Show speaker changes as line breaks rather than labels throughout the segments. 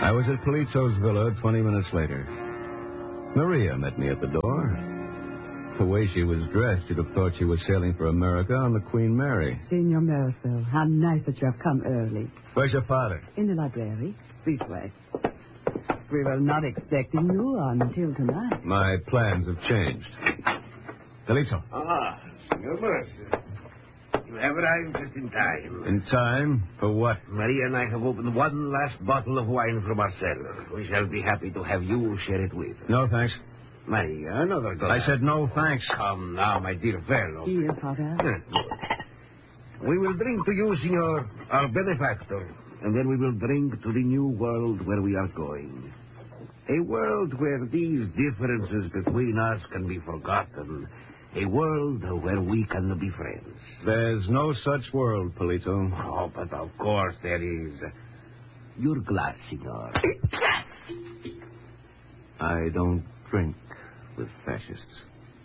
I was at Polizzo's villa 20 minutes later. Maria met me at the door. The way she was dressed, you'd have thought she was sailing for America on the Queen Mary.
Signor Merrifield, how nice that you have come early.
Where's your father?
In the library. This way. We were not expecting you until tonight.
My plans have changed. Polizzo.
Signor Merrifield. You have arrived just in time.
In time? For what?
Maria and I have opened one last bottle of wine from our cellar. We shall be happy to have you share it with us.
No, thanks.
Maria, another glass.
I said no, thanks.
Come now, my dear fellow.
Here, Father.
We will drink to you, Signor, our benefactor, and then we will drink to the new world where we are going. A world where these differences between us can be forgotten. A world where we can be friends.
There's no such world, Polizzo.
Oh, but of course there is. Your glass, Signor.
I don't drink with fascists.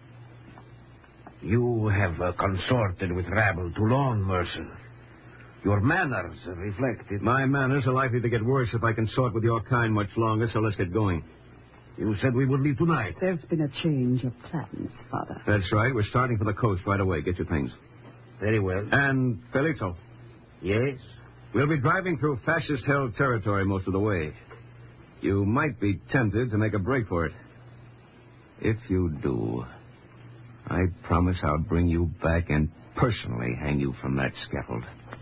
You have consorted with rabble too long, Mercer. Your manners reflect it.
My manners are likely to get worse if I consort with your kind much longer, so let's get going.
You said we would leave tonight.
There's been a change of plans, Father.
That's right. We're starting for the coast right away. Get your things.
Very well.
And, Polizzo.
Yes?
We'll be driving through fascist-held territory most of the way. You might be tempted to make a break for it. If you do, I promise I'll bring you back and personally hang you from that scaffold.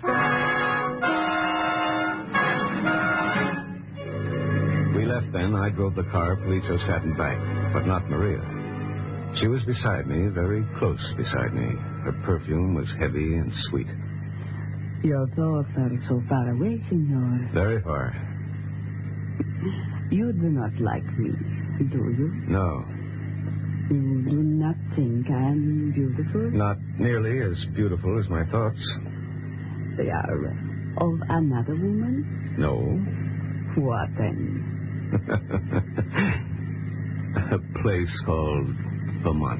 We left then. I drove the car. Polizzo sat in back, but not Maria. She was beside me, very close beside me. Her perfume was heavy and sweet.
Your thoughts are so far away, Signor.
Very far.
You do not like me, do you?
No.
You do not think I am beautiful?
Not nearly as beautiful as my thoughts.
They are of another woman?
No.
What then?
A place called Vermont.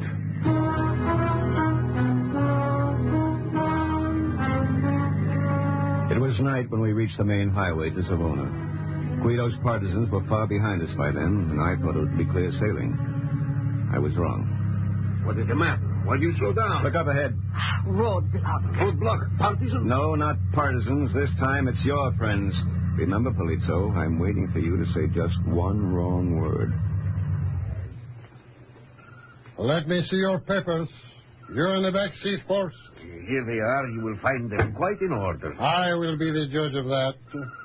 It was night when we reached the main highway to Savona. Guido's partisans were far behind us by then, and I thought it would be clear sailing. I was wrong.
What is the matter? Why do you slow down?
Look up ahead.
Roadblock.
Roadblock? Partisans?
No, not partisans. This time it's your friends. Remember, Polizzo, I'm waiting for you to say just one wrong word.
Let me see your papers. You're in the back seat first.
Here they are. You will find them quite in order.
I will be the judge of that.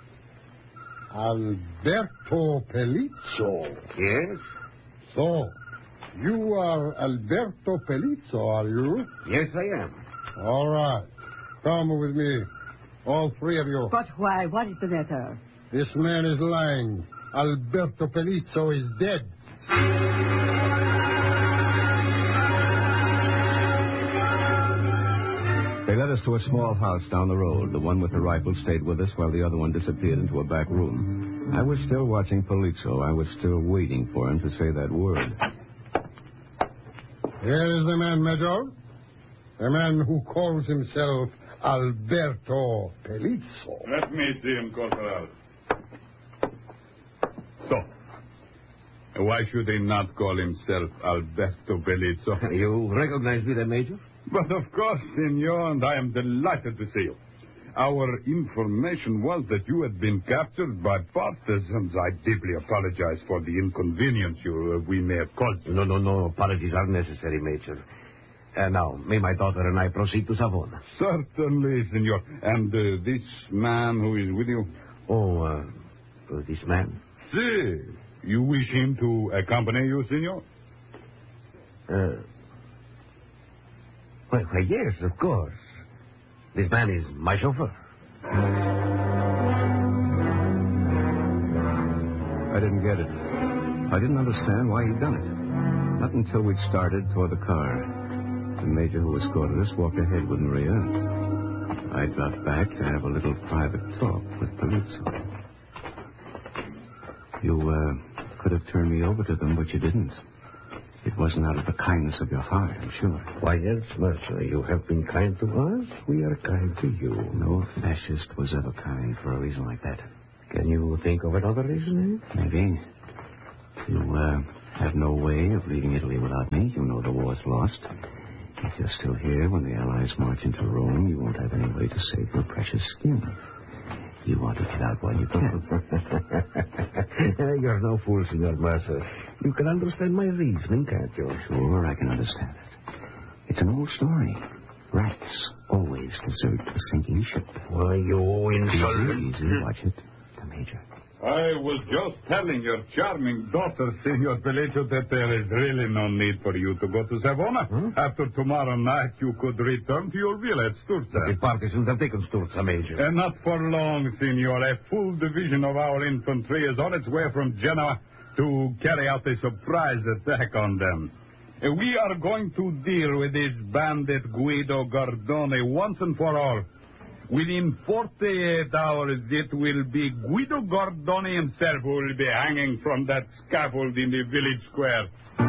Alberto Pelizzo.
Yes?
So, you are Alberto Pelizzo, are you?
Yes, I am.
All right. Come with me. All three of you.
But why? What is the matter?
This man is lying. Alberto Pelizzo is dead.
They led us to a small house down the road. The one with the rifle stayed with us while the other one disappeared into a back room. I was still watching Polizzo. I was still waiting for him to say that word.
Here is the man, Major. The man who calls himself Alberto Pelizzo.
Let me see him, Corporal. So, why should he not call himself Alberto Pelizzo?
You recognize me, then, Major?
But of course, Senor, and I am delighted to see you. Our information was that you had been captured by partisans. I deeply apologize for the inconvenience we may have caused you.
No. Apologies are necessary, Major. Now, may my daughter and I proceed to Savona?
Certainly, Senor. And this man who is with you?
This man?
See, you wish him to accompany you, Senor?
Why, yes, of course. This man is my chauffeur.
I didn't get it. I didn't understand why he'd done it. Not until we'd started toward the car. The major who escorted us walked ahead with Maria. I dropped back to have a little private talk with Polizzo. You could have turned me over to them, but you didn't. It wasn't out of the kindness of your heart, I'm sure.
Why, yes, Mercer. You have been kind to us. We are kind to you.
No fascist was ever kind for a reason like that.
Can you think of another reason?
Maybe. You have no way of leaving Italy without me. You know the war's lost. If you're still here when the Allies march into Rome, you won't have any way to save your precious skin. You want to get out while you can.
You're no fool, Senor Mercer. You can understand my reasoning, can't you?
Sure, I can understand it. It's an old story. Rats always desert a sinking ship.
Why, you insolent...
Easy, watch it. The Major.
I was just telling your charming daughter, Signor Pelliccio, that there is really no need for you to go to Savona. After tomorrow night, you could return to your villa at Sturza.
The partisans have taken Sturza, Major.
And not for long, Signor. A full division of our infantry is on its way from Genoa to carry out a surprise attack on them. We are going to deal with this bandit Guido Gordone once and for all. Within 48 hours, it will be Guido Gordone himself who will be hanging from that scaffold in the village square.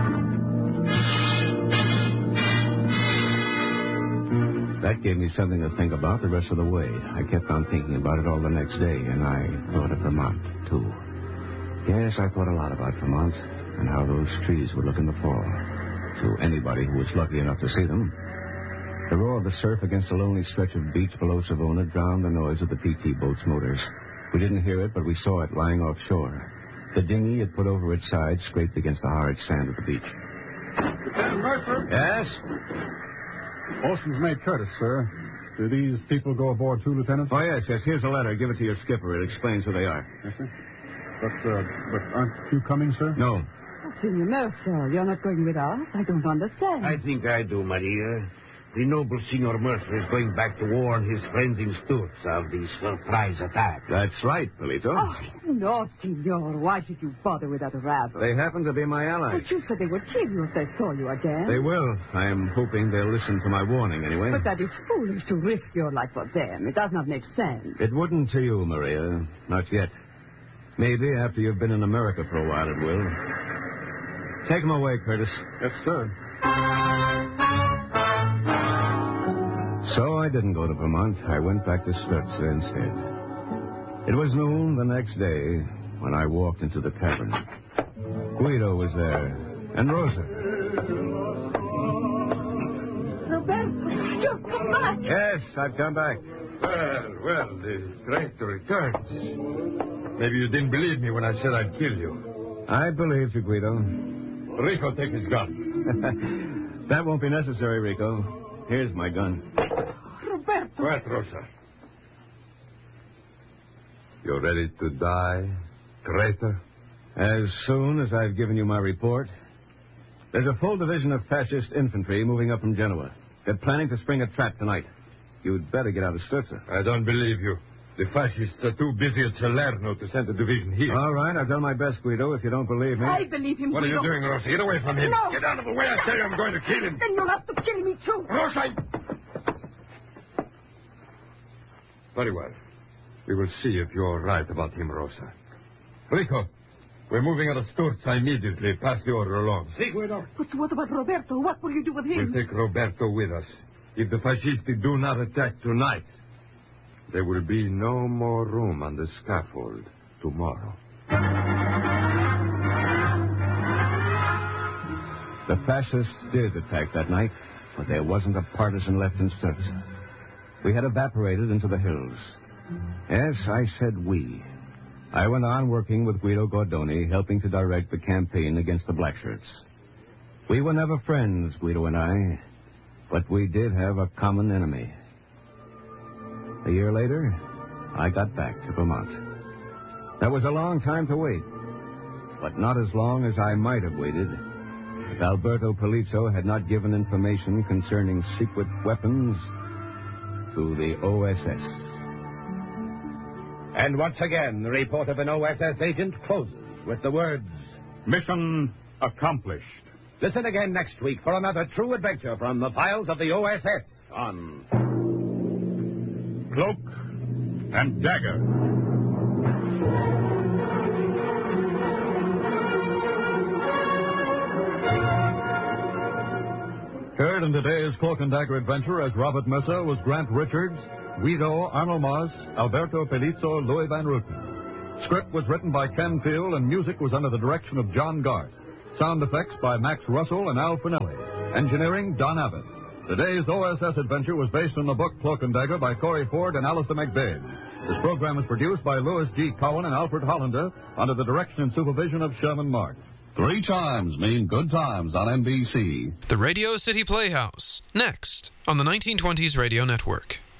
That gave me something to think about the rest of the way. I kept on thinking about it all the next day, and I thought of Vermont, too. Yes, I thought a lot about Vermont and how those trees would look in the fall to anybody who was lucky enough to see them. The roar of the surf against a lonely stretch of beach below Savona drowned the noise of the PT boat's motors. We didn't hear it, but we saw it lying offshore. The dinghy it put over its side scraped against the hard sand of the beach.
Lieutenant Mercer?
Yes?
Olson's mate Curtis, sir. Do these people go aboard too, Lieutenant?
Oh, yes. Here's a letter. Give it to your skipper. It explains who they are.
Yes, sir. But aren't you coming, sir?
No.
Oh, Senor Mercer, you're not going with us? I don't understand.
I think I do, Maria. The noble Senor Mercer is going back to warn his friends in Sturza of the surprise attack.
That's right, Polito.
Oh, no, Senor. Why should you bother with that rabble?
They happen to be my allies.
But you said they would kill you if they saw you again.
They will. I am hoping they'll listen to my warning anyway.
But that is foolish to risk your life for them. It does not make sense.
It wouldn't to you, Maria. Not yet. Maybe after you've been in America for a while it will. Take them away, Curtis.
Yes, sir.
So I didn't go to Vermont. I went back to Sturza instead. It was noon the next day when I walked into the tavern. Guido was there, and Rosa.
Roberto, you've come back.
Yes, I've come back.
Well, the traitor returns. Maybe you didn't believe me when I said I'd kill you.
I believed you, Guido.
Rico, take his gun.
That won't be necessary, Rico. Here's my gun.
Roberto.
Quiet, Rosa. You're ready to die, traitor?
As soon as I've given you my report. There's a full division of fascist infantry moving up from Genoa. They're planning to spring a trap tonight. You'd better get out of Sturza.
I don't believe you. The fascists are too busy at Salerno to send a division here.
All right, I've done my best, Guido, if you don't believe me.
I believe him,
What are you
Guido.
doing, Rosa? Get away from him.
No.
Get out of the way. I tell you I'm going to kill him.
Then you'll have to kill me, too.
Rosa! Very well. We will see if you're right about him, Rosa. Rico, we're moving out of Sturza immediately. Pass the order along.
See, Guido?
But what about Roberto? What will you do with him?
We'll take Roberto with us. If the fascisti do not attack tonight, there will be no more room on the scaffold tomorrow.
The fascists did attack that night, but there wasn't a partisan left in Sturza. We had evaporated into the hills. Yes, I said we. I went on working with Guido Gordone, helping to direct the campaign against the Blackshirts. We were never friends, Guido and I, but we did have a common enemy. A year later, I got back to Vermont. That was a long time to wait, but not as long as I might have waited if Alberto Polizzo had not given information concerning secret weapons to the OSS.
And once again, the report of an OSS agent closes with the words,
Mission accomplished.
listen again next week for another true adventure from the files of the OSS on
Cloak and Dagger.
Heard in today's Cloak and Dagger adventure as Robert Mercer was Grant Richards, Guido, Arnold Moss, Alberto Pelizzo, Louis Van Ruten. Script was written by Ken Field, and music was under the direction of John Garth. Sound effects by Max Russell and Al Finelli. Engineering, Don Abbott. Today's OSS adventure was based on the book Cloak and Dagger by Corey Ford and Alistair McBain. This program is produced by Louis G. Cowan and Alfred Hollander under the direction and supervision of Sherman Mark.
3 chimes mean good times on NBC.
The Radio City Playhouse, next on the 1920s Radio Network.